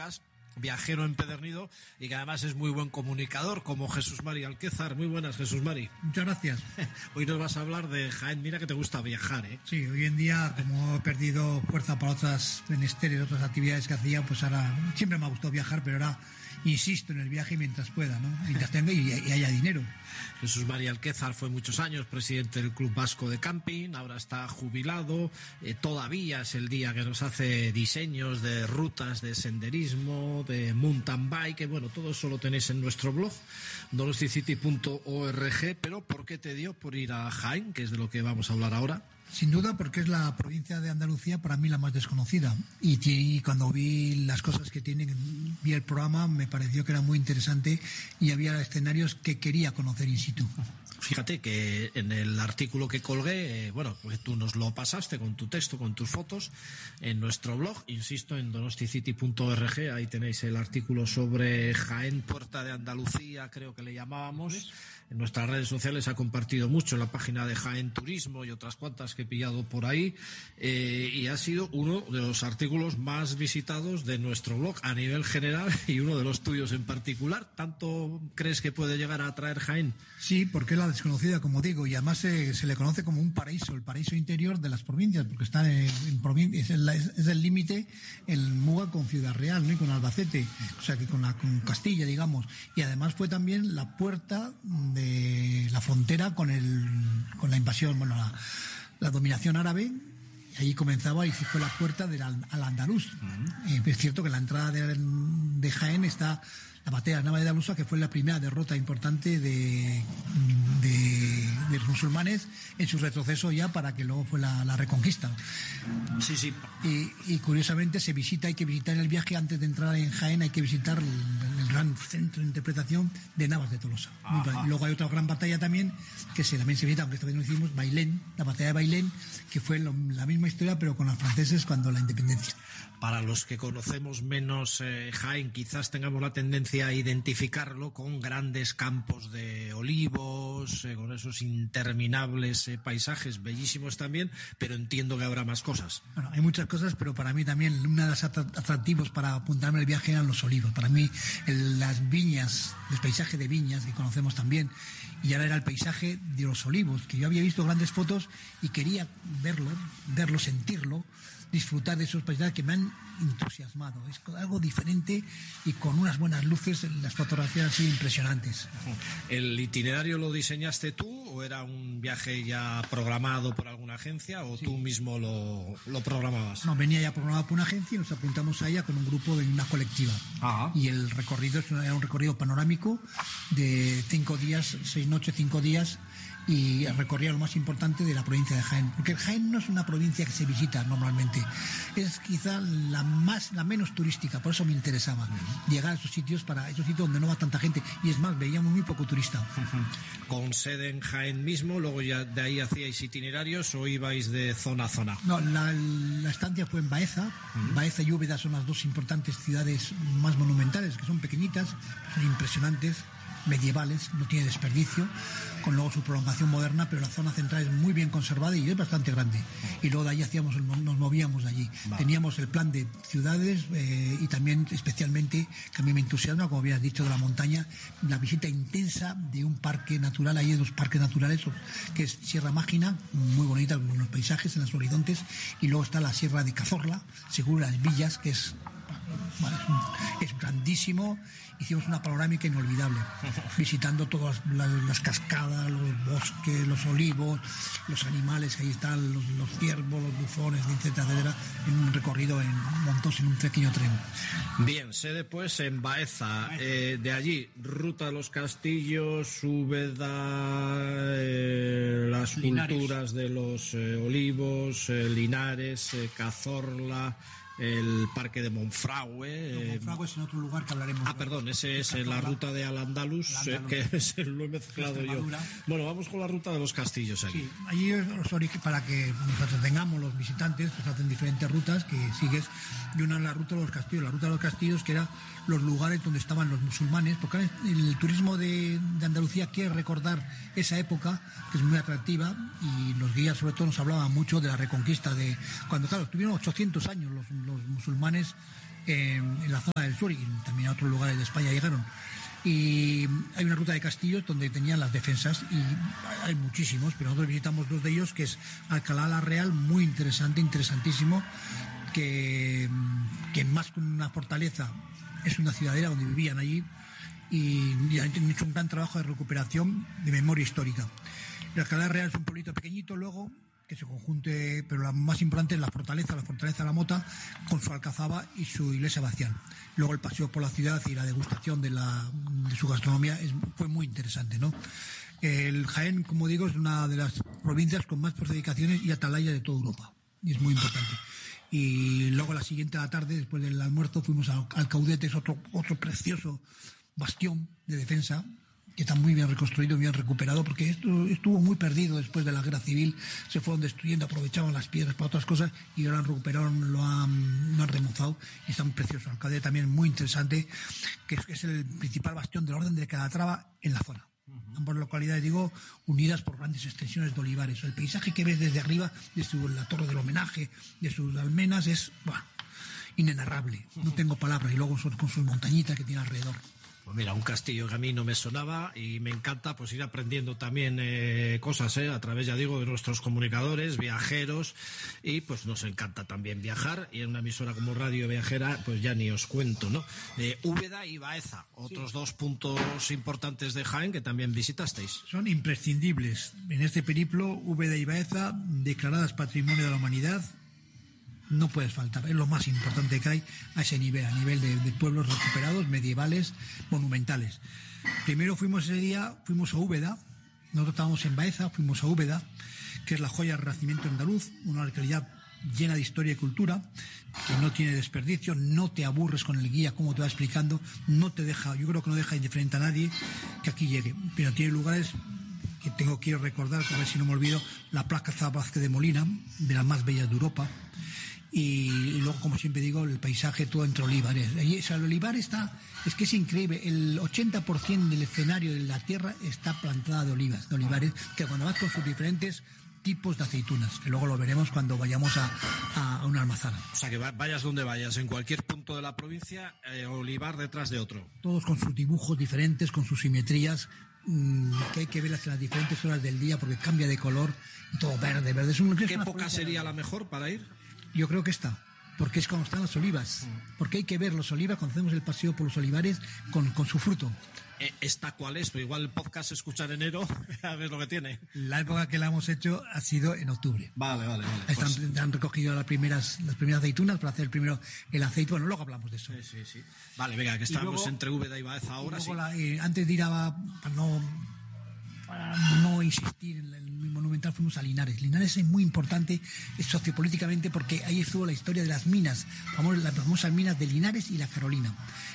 podcast, viajero empedernido y que además es muy buen comunicador, como Jesús Mari Alquézar. Muy buenas, Jesús Mari. Muchas gracias. Hoy nos vas a hablar de Jaén. Mira que te gusta viajar, ¿eh? Sí, hoy en día, como he perdido fuerza para otras menesteres, otras actividades que hacía, pues ahora siempre me ha gustado viajar, pero ahora insisto en el viaje mientras pueda, ¿no? Mientras tenga y haya dinero. Jesús Mari Alquézar fue muchos años presidente del Club Vasco de Camping, ahora está jubilado, todavía es el día que nos hace diseños de rutas de senderismo, de mountain bike, bueno, todo eso lo tenéis en nuestro blog, donostiacity.org. Pero ¿por qué te dio por ir a Jaén, que es de lo que vamos a hablar ahora? Sin duda, porque es la provincia de Andalucía para mí la más desconocida. Y cuando vi las cosas que tienen, vi el programa, me pareció que era muy interesante y había escenarios que quería conocer in situ. Fíjate que en el artículo que colgué, bueno, pues tú nos lo pasaste con tu texto, con tus fotos, en nuestro blog, insisto, en donostiacity.org, ahí tenéis el artículo sobre Jaén, Puerta de Andalucía, creo que le llamábamos. En nuestras redes sociales ha compartido mucho en la página de Jaén Turismo y otras cuantas que he pillado por ahí, y ha sido uno de los artículos más visitados de nuestro blog a nivel general y uno de los tuyos en particular. ¿Tanto crees que puede llegar a atraer Jaén? Sí, porque es la desconocida, como digo, y además se le conoce como un paraíso, el paraíso interior de las provincias, porque está en provincia, es el límite el Muga con Ciudad Real, ¿no? Y con Albacete, o sea que con Castilla, digamos, y además fue también la puerta de la frontera con la invasión, bueno, la dominación árabe. Y allí comenzaba y fue la puerta al andaluz. Es cierto que en la entrada de Jaén está la batalla de Nava de Dalusa, que fue la primera derrota importante de los musulmanes en su retroceso ya para que luego fue la reconquista. Sí, sí. Y curiosamente hay que visitar el viaje antes de entrar en Jaén, hay que visitar el gran centro de interpretación de Navas de Tolosa. Y luego hay otra gran batalla también, que también se visita, aunque esta vez no hicimos, Bailén, la batalla de Bailén, que fue la misma historia pero con los franceses cuando la independencia. Para los que conocemos menos Jaén, quizás tengamos la tendencia a identificarlo con grandes campos de olivos, con esos interminables paisajes bellísimos también, pero entiendo que habrá más cosas. Bueno, hay muchas cosas, pero para mí también uno de los atractivos para apuntarme al viaje eran los olivos. Para mí las viñas, el paisaje de viñas que conocemos también, y ahora era el paisaje de los olivos, que yo había visto grandes fotos y quería verlo, sentirlo, disfrutar de esos paisajes que me han entusiasmado. Es algo diferente y con unas buenas luces, las fotografías han sido impresionantes. ¿El itinerario lo diseñaste tú o era un viaje ya programado por alguna agencia o sí, tú mismo lo programabas? No, venía ya programado por una agencia y nos apuntamos a ella con un grupo de una colectiva. Ajá. Y el recorrido era un recorrido panorámico de 5 días, 6 noches, 5 días, y recorría lo más importante de la provincia de Jaén, porque Jaén no es una provincia que se visita normalmente, es quizá la menos turística, por eso me interesaba llegar a esos sitios donde no va tanta gente, y es más, veíamos muy poco turista. ¿Con sede en Jaén mismo, luego ya de ahí hacíais itinerarios o ibais de zona a zona? No, la estancia fue en Baeza. Baeza y Úbeda son las dos importantes ciudades más monumentales, que son pequeñitas, son impresionantes, medievales, no tiene desperdicio, con luego su prolongación moderna, pero la zona central es muy bien conservada y es bastante grande. Y luego de ahí nos movíamos de allí. Vale. Teníamos el plan de ciudades y también especialmente, que a mí me entusiasma, como habías dicho, de la montaña, la visita intensa de un parque natural. Ahí hay 2 parques naturales, que es Sierra Mágina, muy bonita, con los paisajes en los horizontes, y luego está la Sierra de Cazorla, según las villas, que es grandísimo. Hicimos una panorámica inolvidable, visitando todas las cascadas, los bosques, los olivos, los animales, ahí están los ciervos, los bufones, etcétera, etcétera, en un recorrido montados en un pequeño tren. Bien, sede pues en Baeza, de allí, ruta a los castillos, Úbeda, las culturas de los olivos, Linares, Cazorla, el parque de Monfragüe. Monfragüe es en otro lugar que hablaremos. Perdón, ese es la ruta de Al-Ándalus, que lo he mezclado yo. Bueno, vamos con la ruta de los castillos aquí. Sí, allí para que nosotros tengamos los visitantes, pues hacen diferentes rutas que sigues, y una es la ruta de los castillos. La ruta de los castillos, que era los lugares donde estaban los musulmanes, porque el turismo de Andalucía quiere recordar esa época, que es muy atractiva, y los guías sobre todo nos hablaban mucho de la reconquista, de cuando, claro, tuvieron 800 años los musulmanes en la zona del sur y también a otros lugares de España llegaron. Y hay una ruta de castillos donde tenían las defensas y hay muchísimos, pero nosotros visitamos dos de ellos, que es Alcalá la Real, muy interesante, interesantísimo, que más que una fortaleza es una ciudadela donde vivían allí y han hecho un gran trabajo de recuperación de memoria histórica. El Alcalá Real es un pueblito pequeñito, luego que se conjunte, pero lo más importante es la fortaleza de la Mota, con su alcazaba y su iglesia abacial. Luego el paseo por la ciudad y la degustación de su gastronomía fue muy interesante, ¿no? El Jaén, como digo, es una de las provincias con más fortificaciones y atalayas de toda Europa, y es muy importante. Y luego la siguiente a la tarde, después del almuerzo, fuimos al Caudete, es otro precioso bastión de defensa, que está muy bien reconstruido, bien recuperado, porque esto estuvo muy perdido después de la guerra civil, se fueron destruyendo, aprovechaban las piedras para otras cosas y ahora lo recuperaron, lo han remozado y está muy precioso. El Caudete también muy interesante, que es el principal bastión del Orden de Calatrava en la zona. Ambas localidades, digo, unidas por grandes extensiones de olivares. El paisaje que ves desde arriba, desde la Torre del Homenaje, de sus almenas, es inenarrable. No tengo palabras. Y luego con sus montañitas que tiene alrededor. Pues mira, un castillo que a mí no me sonaba y me encanta pues ir aprendiendo también cosas a través, ya digo, de nuestros comunicadores, viajeros, y pues nos encanta también viajar, y en una emisora como Radio Viajera pues ya ni os cuento, ¿no? Úbeda y Baeza, otros dos puntos importantes de Jaén que también visitasteis. Son imprescindibles en este periplo. Úbeda y Baeza, declaradas Patrimonio de la Humanidad, no puedes faltar, es lo más importante que hay a ese nivel, a nivel de pueblos recuperados, medievales, monumentales. Primero ese día fuimos a Úbeda, nosotros estábamos en Baeza, fuimos a Úbeda, que es la joya del Renacimiento andaluz, una localidad llena de historia y cultura, que no tiene desperdicio, no te aburres con el guía, como te va explicando, yo creo que no deja indiferente a nadie que aquí llegue, pero tiene lugares que quiero recordar, a ver si no me olvido, la Plaza Vázquez de Molina, de las más bellas de Europa. Y luego, como siempre digo, el paisaje todo entre olivares. El olivar es que es increíble. El 80% del escenario de la tierra está plantada de olivares, que cuando vas con sus diferentes tipos de aceitunas, que luego lo veremos cuando vayamos a una almazara. O sea, que vayas donde vayas, en cualquier punto de la provincia, olivar detrás de otro. Todos con sus dibujos diferentes, con sus simetrías, que hay que verlas en las diferentes horas del día porque cambia de color y todo verde. ¿Qué época sería la mejor para ir? Yo creo que esta, porque es cuando están las olivas, porque hay que ver los olivas cuando hacemos el paseo por los olivares con su fruto. ¿Esta cuál es? Pero igual el podcast se escucha en enero, a ver lo que tiene. La época que la hemos hecho ha sido en octubre. Vale. Han recogido las primeras aceitunas para hacer primero el aceite. Bueno, luego hablamos de eso. Sí. Vale, venga, que estamos luego, entre Úbeda y Baeza ahora. Y luego antes de ir para no insistir en el monumental, fuimos a Linares. Linares es muy importante sociopolíticamente porque ahí estuvo la historia de las minas, las famosas minas de Linares y la Carolina.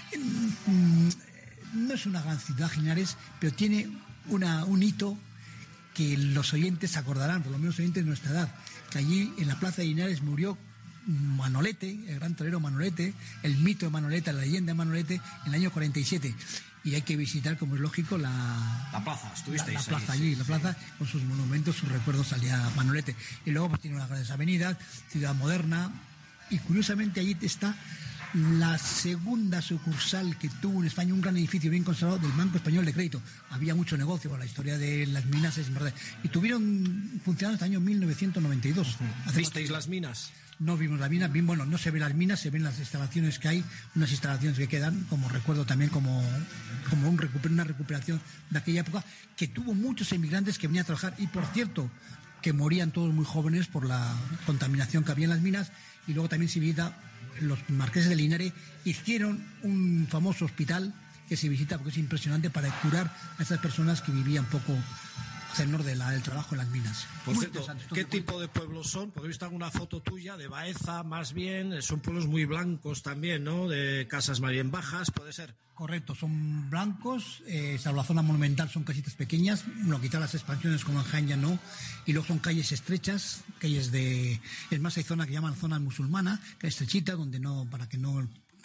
No es una gran ciudad, Linares, pero tiene un hito que los oyentes acordarán, por lo menos oyentes de nuestra edad, que allí en la plaza de Linares murió Manolete, el gran torero Manolete, el mito de Manolete, la leyenda de Manolete, en el año 47. Y hay que visitar, como es lógico, la plaza. Estuvisteis la plaza ahí, allí, la plaza, con sus monumentos, sus recuerdos al día Manolete. Y luego pues tiene unas grandes avenidas, ciudad moderna, y curiosamente allí está la segunda sucursal que tuvo en España, un gran edificio bien conservado del Banco Español de Crédito. Había mucho negocio con la historia de las minas, es verdad. Y tuvieron funcionando hasta el año 1992. ¿Visteis las minas? No vimos la mina, bueno, no se ven las minas, se ven las instalaciones que hay, unas instalaciones que quedan, como recuerdo también como una recuperación de aquella época, que tuvo muchos emigrantes que venían a trabajar, y por cierto, que morían todos muy jóvenes por la contaminación que había en las minas. Y luego también se visita, los marqueses de Linares hicieron un famoso hospital que se visita porque es impresionante, para curar a esas personas que vivían poco tenor del trabajo en las minas. Por cierto, ¿qué tipo de pueblos son? Porque he visto alguna foto tuya de Baeza, más bien, son pueblos muy blancos también, ¿no? De casas más bien bajas, ¿puede ser? Correcto, son blancos, salvo la zona monumental son casitas pequeñas, quizá las expansiones como en Jaén ya no, y luego son calles estrechas, es más, hay zona que llaman zona musulmana, que es estrechita, donde para que no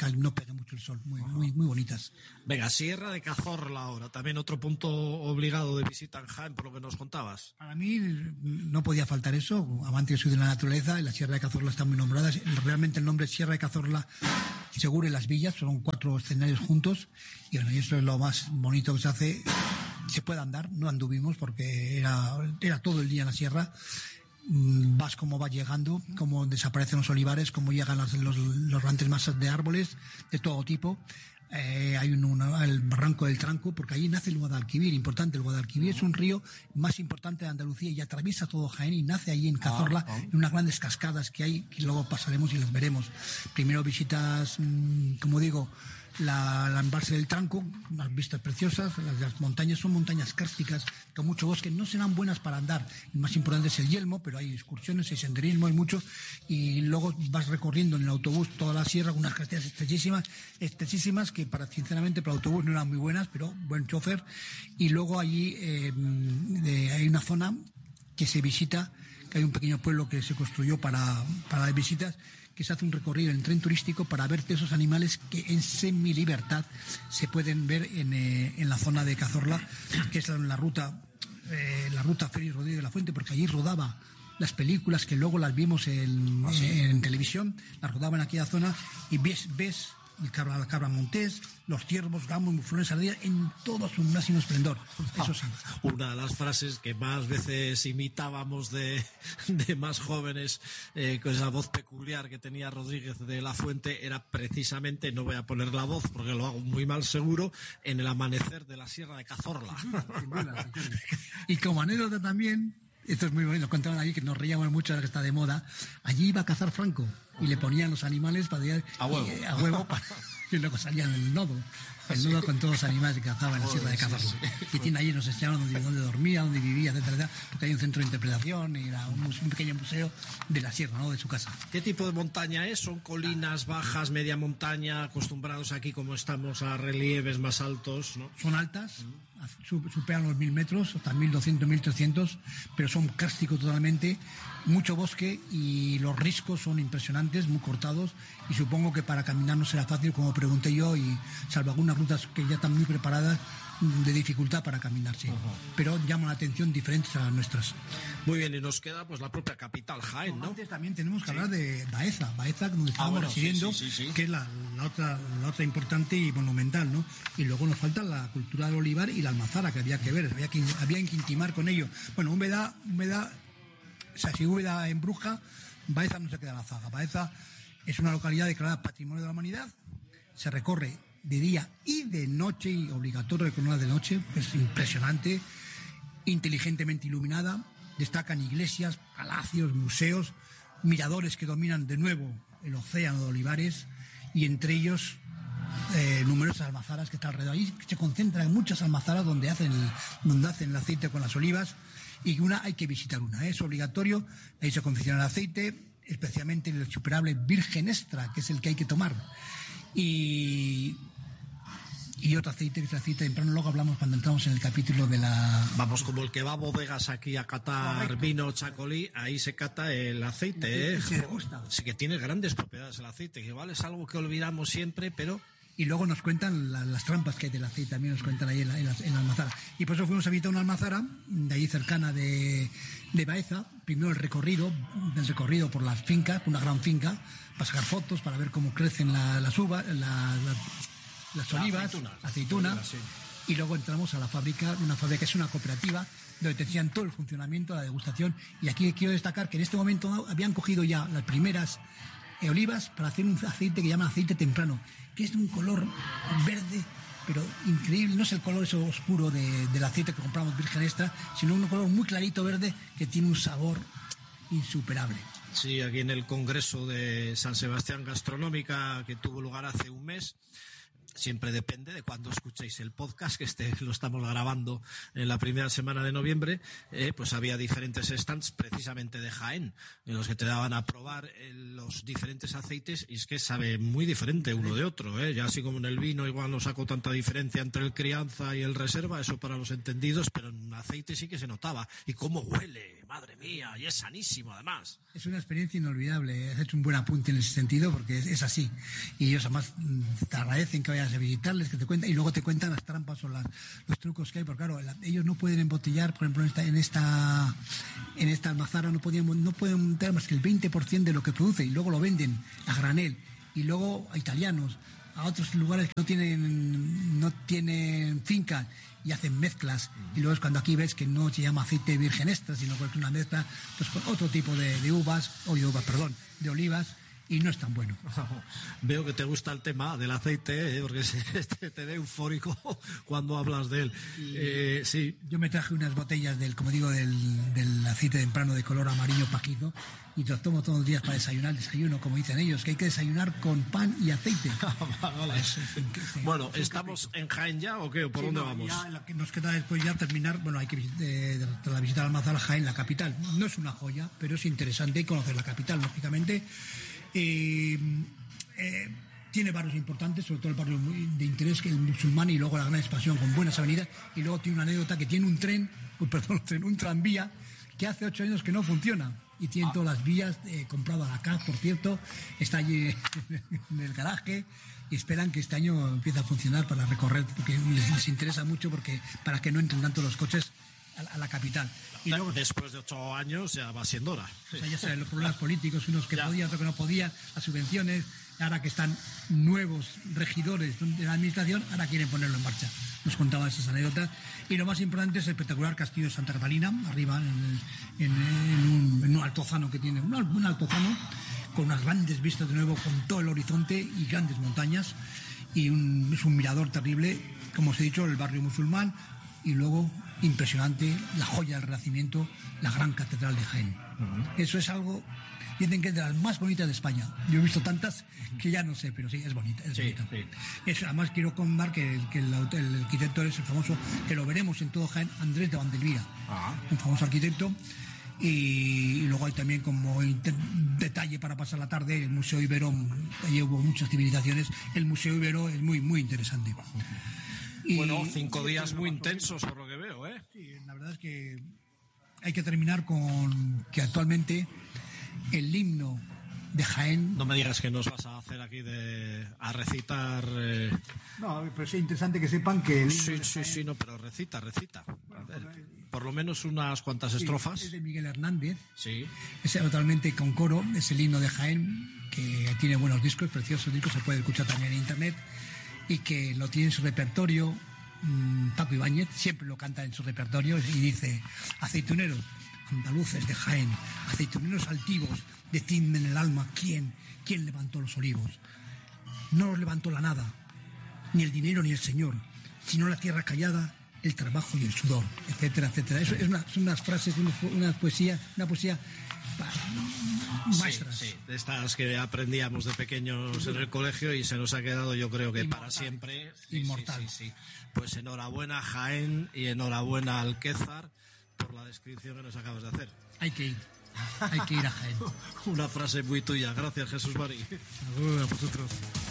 no pega mucho el sol, muy bonitas. Venga, Sierra de Cazorla ahora, también otro punto obligado de visita en Jaén, por lo que nos contabas. Para mí no podía faltar eso, amante soy de la naturaleza, y la Sierra de Cazorla está muy nombrada. Realmente el nombre es Sierra de Cazorla, Segura y Las Villas, son 4 escenarios juntos, y bueno, y eso es lo más bonito que se hace. Se puede andar, no anduvimos porque era todo el día en la sierra. Vas como va llegando, cómo desaparecen los olivares, cómo llegan los grandes masas de árboles de todo tipo. Hay el barranco del Tranco, porque allí nace el Guadalquivir, importante. El Guadalquivir es un río más importante de Andalucía y atraviesa todo Jaén y nace allí en Cazorla, en unas grandes cascadas que hay, que luego pasaremos y las veremos. Primero visitas, como digo, la embalse del Tranco, unas vistas preciosas. Las montañas son montañas kársticas con mucho bosque, no serán buenas para andar. El más importante es el Yelmo, pero hay excursiones, hay senderismo, hay mucho, y luego vas recorriendo en el autobús toda la sierra con unas carreteras estrechísimas que sinceramente para el autobús no eran muy buenas, pero buen chofer. Y luego allí hay una zona que se visita, que hay un pequeño pueblo que se construyó para las visitas, que se hace un recorrido en tren turístico para ver esos animales que en semilibertad se pueden ver en la zona de Cazorla, que es la ruta Félix Rodríguez de la Fuente, porque allí rodaba las películas que luego las vimos en televisión, las rodaban en aquella zona, y ves la cabra montés, los ciervos, gamos, muflones, ardillas, en todo su máximo esplendor. Eso sí. Una de las frases que más veces imitábamos de más jóvenes, con esa voz peculiar que tenía Rodríguez de la Fuente, era precisamente, no voy a poner la voz porque lo hago muy mal seguro, en el amanecer de la Sierra de Cazorla. Y como anécdota también, esto es muy bonito, contaban allí que nos reíamos mucho ahora que está de moda, allí iba a cazar Franco y le ponían los animales para a huevo y luego salían el nodo con todos los animales que cazaba en la Sierra de Cazorla. Y tiene allí, nos enseñaron dónde dormía, dónde vivía, etcétera, porque hay un centro de interpretación y era un pequeño museo de la sierra, ¿no?, de su casa. ¿Qué tipo de montaña es? ¿Son colinas bajas, media montaña, acostumbrados aquí como estamos a relieves más altos, ¿no? Son altas, superan los 1000 metros, hasta 1200, 1300, pero son cársticos totalmente, mucho bosque, y los riscos son impresionantes, muy cortados, y supongo que para caminar no será fácil, como pregunté yo, y salvo algunas rutas que ya están muy preparadas, de dificultad para caminar, sí. Pero llaman la atención diferentes a las nuestras. Muy bien, y nos queda pues la propia capital, Jaén, ¿no? Antes también tenemos que hablar de Baeza, donde estábamos residiendo, que es la otra importante y monumental, ¿no? Y luego nos falta la cultura del olivar y la almazara, que había que ver, había que intimar con ello. Bueno, Úbeda, o sea, si Úbeda embruja, Baeza no se queda en la zaga. Baeza es una localidad declarada Patrimonio de la Humanidad, se recorre de día y de noche, y obligatorio recorrerla de noche, es impresionante, inteligentemente iluminada, destacan iglesias, palacios, museos, miradores que dominan de nuevo el océano de olivares, y entre ellos numerosas almazaras que están alrededor. Ahí se concentran muchas almazaras donde hacen el aceite con las olivas, y hay que visitar una, es obligatorio. Ahí se confecciona el aceite, especialmente el insuperable Virgen Extra, que es el que hay que tomar, y otro aceite, que es el aceite temprano. Luego hablamos cuando entramos en el capítulo de la... Vamos, como el que va a bodegas aquí a catar. Correcto. Vino chacolí, ahí se cata el aceite, ¿eh? Se gusta. Sí, que tiene grandes propiedades el aceite, que igual es algo que olvidamos siempre, pero... Y luego nos cuentan las trampas que hay del aceite, también nos cuentan ahí en la almazara. Y por eso fuimos a visitar una almazara, de ahí cercana de Baeza. Primero el recorrido por las fincas, una gran finca, para sacar fotos, para ver cómo crecen las uvas, las olivas, la aceituna, sí. Y luego entramos a la fábrica, una fábrica que es una cooperativa, donde te enseñan todo el funcionamiento, la degustación. Y aquí quiero destacar que en este momento habían cogido ya las primeras olivas para hacer un aceite que llaman aceite temprano, que es de un color verde, pero increíble. No es el color eso oscuro del aceite que compramos Virgen Extra, sino un color muy clarito verde que tiene un sabor insuperable. Sí, aquí en el Congreso de San Sebastián Gastronómica, que tuvo lugar hace un mes, siempre depende de cuándo escuchéis el podcast, que lo estamos grabando en la primera semana de noviembre, pues había diferentes stands precisamente de Jaén, en los que te daban a probar los diferentes aceites, y es que sabe muy diferente uno de otro, ya así como en el vino igual no saco tanta diferencia entre el crianza y el reserva, eso para los entendidos, pero en aceite sí que se notaba. Y cómo huele, madre mía, y es sanísimo además. Es una experiencia inolvidable, has hecho un buen apunte en ese sentido porque es así. Y ellos además te agradecen que vayas a visitarles, que te cuentan, y luego te cuentan las trampas o los trucos que hay, porque claro, ellos no pueden embotellar, por ejemplo, en esta almazara no pueden meter más que el 20% de lo que produce, y luego lo venden a granel, y luego a italianos, a otros lugares que no tienen fincas, y hacen mezclas, y luego es cuando aquí ves que no se llama aceite virgen extra, sino que es una mezcla pues con otro tipo de olivas, y no es tan bueno. Veo que te gusta el tema del aceite, porque te ve eufórico cuando hablas de él. Sí. Yo me traje unas botellas del aceite temprano de color amarillo pajizo, y los tomo todos los días para desayuno, como dicen ellos, que hay que desayunar con pan y aceite. Vale. Bueno, ¿estamos en Jaén ya o qué? ¿O por dónde vamos? Ya, lo que nos queda después ya terminar, hay que la visita al Almazara Jaén, la capital. No es una joya, pero es interesante conocer la capital, lógicamente. Tiene barrios importantes, sobre todo el barrio de interés, que es el Musulmán, y luego la Gran Expansión con buenas avenidas, y luego tiene una anécdota que tiene un tranvía que hace 8 años que no funciona, y tiene todas las vías comprado a la CAF, por cierto, está allí en el garaje, y esperan que este año empiece a funcionar para recorrer, porque les interesa mucho, porque para que no entren tanto los coches a la capital. Y luego, después de 8 años ya va siendo hora. O sea, ya saben, los problemas políticos, unos que podían, otros que no podían, las subvenciones, ahora que están nuevos regidores de la administración, ahora quieren ponerlo en marcha. Nos contaban esas anécdotas. Y lo más importante es el espectacular castillo de Santa Catalina, arriba en un altozano que tiene, un altozano con unas grandes vistas de nuevo, con todo el horizonte y grandes montañas, y es un mirador terrible, como os he dicho, el barrio musulmán, y luego impresionante, la joya del Renacimiento, la gran catedral de Jaén. Eso es algo, dicen que es de las más bonitas de España. Yo he visto tantas que ya no sé, pero sí, es bonita. Sí. Además quiero contar que el arquitecto es el famoso, que lo veremos en todo Jaén, Andrés de Vandelvira, un famoso arquitecto. Y luego hay también, como detalle para pasar la tarde, el Museo Ibero. Allí hubo muchas civilizaciones. El Museo Ibero es muy, muy interesante. Bueno, 5 días muy intensos por lo que veo, ¿eh? Sí, la verdad es que hay que terminar con que actualmente el himno de Jaén... No me digas que nos vas a hacer aquí a recitar... No, pero es interesante que sepan que... Sí, no, pero recita. A ver, por lo menos unas cuantas estrofas. Es de Miguel Hernández. Sí. Es totalmente con coro, es el himno de Jaén, que tiene buenos discos, preciosos discos, se puede escuchar también en internet, y que lo tiene en su repertorio. Paco Ibáñez siempre lo canta en su repertorio y dice: aceituneros andaluces de Jaén, aceituneros altivos, decidme en el alma quién levantó los olivos. No los levantó la nada, ni el dinero ni el señor, sino la tierra callada, el trabajo y el sudor, etcétera, etcétera. Eso son unas frases, una poesía maestras. Sí, de estas que aprendíamos de pequeños en el colegio y se nos ha quedado, yo creo que para siempre. Inmortal. Sí. Pues enhorabuena Jaén y enhorabuena Alquézar por la descripción que nos acabas de hacer. Hay que ir a Jaén. Una frase muy tuya. Gracias, Jesús Mari. A vosotros.